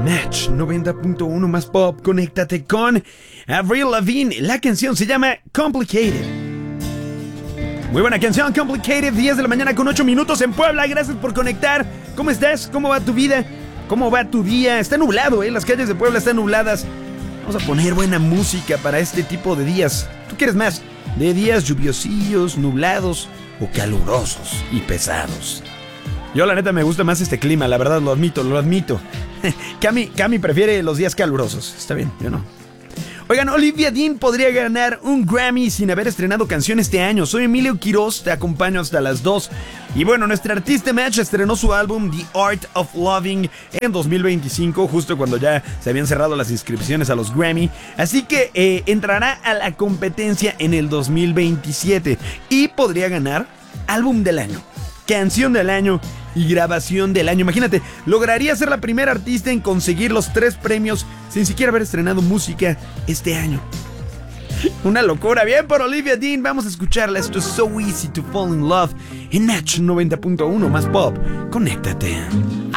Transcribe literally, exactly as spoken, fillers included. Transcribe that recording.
Match noventa punto uno más pop. Conéctate con Avril Lavigne. La canción se llama Complicated. Muy buena canción, Complicated. diez de la mañana con ocho minutos en Puebla. Gracias por conectar. ¿Cómo estás? ¿Cómo va tu vida? ¿Cómo va tu día? Está nublado, ¿eh? Las calles de Puebla están nubladas. Vamos a poner buena música para este tipo de días. ¿Tú quieres más? De días lluviosillos, nublados o calurosos y pesados. Yo la neta me gusta más este clima, la verdad, lo admito, lo admito. Cami, Cami prefiere los días calurosos. Está bien, yo no. Oigan, Olivia Dean podría ganar un Grammy sin haber estrenado canción este año. Soy Emilio Quiroz, te acompaño hasta las dos. Y bueno, nuestra artista Match estrenó su álbum The Art of Loving en dos mil veinticinco, justo cuando ya se habían cerrado las inscripciones a los Grammy. Así que eh, entrará a la competencia en el dos mil veintisiete y podría ganar álbum del año, canción del año y grabación del año. Imagínate, lograría ser la primera artista en conseguir los tres premios sin siquiera haber estrenado música este año. Una locura. Bien por Olivia Dean. Vamos a escucharla. Esto es So Easy to Fall in Love en Match noventa punto uno más pop. Conéctate.